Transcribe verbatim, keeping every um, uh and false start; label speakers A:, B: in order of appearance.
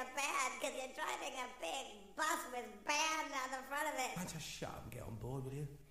A: you're bad because you're driving a big bus with band on the front of it.
B: Man, just shut up and get on board, will you?